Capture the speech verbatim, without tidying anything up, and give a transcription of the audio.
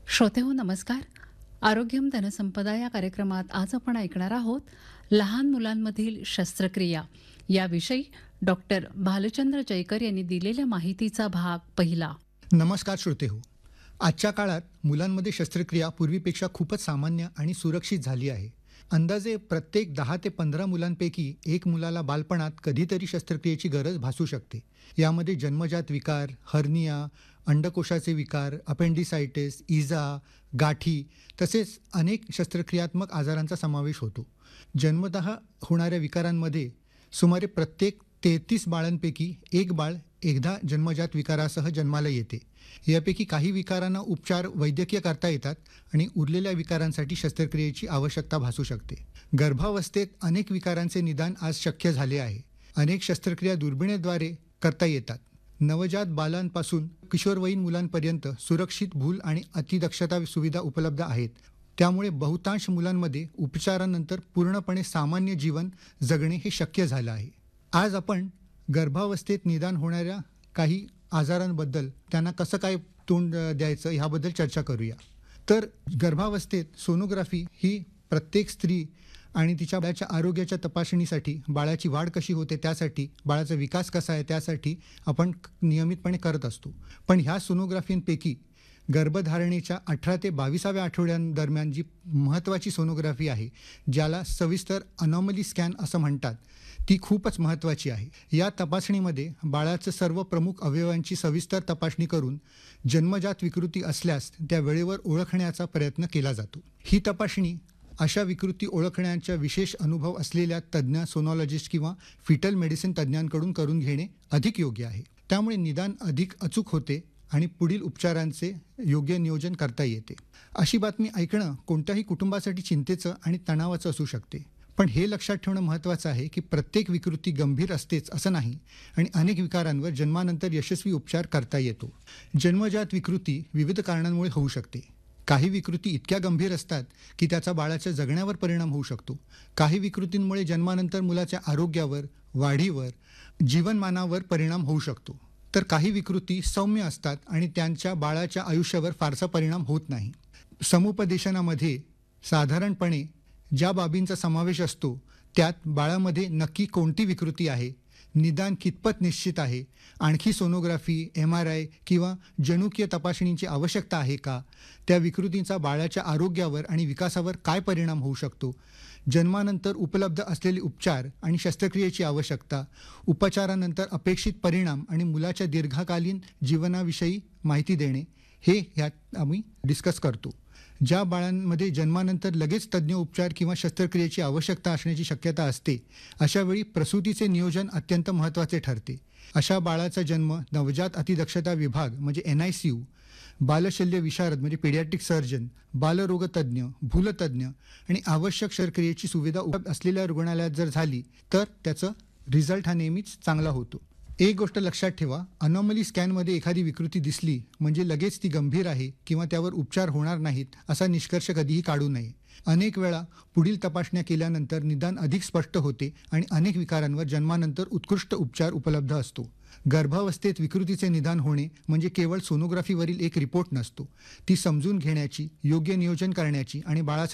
श्रोतेहो नमस्कार. आरोग्यम धनसंपदा या कार्यक्रमात आज आपण ऐकणार आहोत लहान मुलांमधील शस्त्रक्रिया याविषयी डॉक्टर भालचंद्र जयकर यांनी दिलेल्या माहितीचा भाग पहिला. नमस्कार श्रोतेहो. आजच्या काळात मुलांमध्ये शस्त्रक्रिया पूर्वीपेक्षा खूपच सामान्य आणि सुरक्षित झाली आहे. अंदाजे प्रत्येक दहा ते पंधरा मुलांपैकी एक मुलाला बालपणात कधीतरी शस्त्रक्रियेची गरज भासू शकते. यामध्ये जन्मजात विकार, हर्निया, अंडकोशाचे विकार, अपेंडिसायटिस, इजा, गाठी तसेच अनेक शस्त्रक्रियात्मक आजारांचा समावेश होतो. जन्मतः होणाऱ्या विकारांमध्ये सुमारे प्रत्येक तेहतीस बाळांपैकी एक बाळ एकदा जन्मजात विकारासह जन्माला येते. यापैकी काही विकारांना उपचार वैद्यकीय करता येतात आणि उरलेल्या विकारांसाठी शस्त्रक्रियेची आवश्यकता भासू शकते. गर्भावस्थेत अनेक विकारांचे निदान आज शक्य झाले आहे. अनेक शस्त्रक्रिया दुर्बिणीद्वारे करता येतात. नवजात बालांपासून किशोरवयीन मुलांपर्यंत सुरक्षित भूल आणि अतिदक्षता सुविधा उपलब्ध आहेत. त्यामुळे बहुतांश मुलांमध्ये उपचारानंतर पूर्णपणे सामान्य जीवन जगणे हे शक्य झालं आहे. आज आपण गर्भावस्थेत निदान होणाऱ्या काही आजारांबद्दल, त्यांना कसं काय तोंड द्यायचं ह्याबद्दल चर्चा करूया. तर गर्भावस्थेत सोनोग्राफी ही प्रत्येक स्त्री आणि तिच्या बाळाच्या आरोग्याच्या तपासणीसाठी, बाळाची वाढ कशी होते त्यासाठी, बाळाचा विकास कसा आहे त्यासाठी आपण नियमितपणे करत असतो. पण ह्या सोनोग्राफींपैकी गर्भधारणेच्या अठरा ते बावीसाव्या आठवड्यांदरम्यान जी महत्त्वाची सोनोग्राफी आहे, ज्याला सविस्तर अनॉमली स्कॅन असं म्हणतात, ती खूपच महत्त्वाची आहे. या तपासणीमध्ये बाळाचं सर्व प्रमुख अवयवांची सविस्तर तपासणी करून जन्मजात विकृती असल्यास त्या वेळेवर ओळखण्याचा प्रयत्न केला जातो. ही तपासणी अशा विकृती ओळखण्याचा विशेष अनुभव असलेल्या तज्ज्ञ सोनॉलॉजिस्ट किंवा फिटल मेडिसिन तज्ज्ञांकडून करून घेणे अधिक योग्य आहे. त्यामुळे निदान अधिक अचूक होते आणि पुढील उपचारांचे योग्य नियोजन करता येते. अशी बातमी ऐकणं कोणत्याही कुटुंबासाठी चिंतेचं आणि तणावाचं असू शकते. पण हे लक्षात ठेवणं महत्त्वाचं आहे की प्रत्येक विकृती गंभीर असतेच असं नाही आणि अनेक विकारांवर जन्मानंतर यशस्वी उपचार करता येतो. जन्मजात विकृती विविध कारणांमुळे होऊ शकते. काही विकृती इतक्या गंभीर असतात की त्याचा बाळाच्या जगण्यावर परिणाम होऊ शकतो. काही विकृतींमुळे जन्मानंतर मुलाच्या आरोग्यावर, वाढीवर, जीवनमानावर परिणाम होऊ शकतो. तर काही विकृती सौम्य असतात आणि त्यांच्या बाळाच्या आयुष्यावर फारसा परिणाम होत नाही. समुपदेशनामध्ये साधारणपणे ज्या बाबींचा समावेश असतो त्यात बाळामध्ये नक्की कोणती विकृती आहे, निदान कितपत निश्चित आहे, आणखी सोनोग्राफी, एम आर आय किंवा जनुकीय तपासणीची आवश्यकता आहे का, त्या विकृतींचा बाळाच्या आरोग्यावर आणि विकासावर काय परिणाम होऊ शकतो, जन्मानंतर उपलब्ध असलेले उपचार आणि शस्त्रक्रियेची आवश्यकता, उपचारानंतर अपेक्षित परिणाम आणि मुलाच्या दीर्घकालीन जीवनाविषयी माहिती देणे, हे ह्यात आम्ही डिस्कस करतो. ज्या बाळांमध्ये जन्मानंतर लगेच तज्ज्ञ उपचार किंवा शस्त्रक्रियेची आवश्यकता असण्याची शक्यता असते, अशावेळी प्रसूतीचे नियोजन अत्यंत महत्त्वाचे ठरते. अशा बाळाचा जन्म नवजात अतिदक्षता विभाग म्हणजे एन आय सी यू, बालशल्य विशारद म्हणजे पेडियाट्रिक सर्जन, बालरोगतज्ञ, भूलतज्ञ आणि आवश्यक शस्त्रक्रियेची सुविधा उपलब्ध असलेल्या रुग्णालयात जर झाली तर त्याचं रिझल्ट हा नेहमीच चांगला होतो. एक गोष्ट लक्षात ठेवा, अनॉमली स्कॅनमध्ये एखादी विकृती दिसली म्हणजे लगेच ती गंभीर आहे किंवा त्यावर उपचार होणार नाहीत असा निष्कर्ष कधीही काढू नये. अनेक वेळा पुढील तपासण्या केल्यानंतर निदान अधिक स्पष्ट होते आणि अनेक विकारांवर जन्मानंतर उत्कृष्ट उपचार उपलब्ध असतो. गर्भावस्थेत विकृतीचे निदान होणे म्हणजे केवळ सोनोग्राफीवरील एक रिपोर्ट नसतो. ती समजून घेण्याची, योग्य नियोजन करण्याची आणि बाळासाठी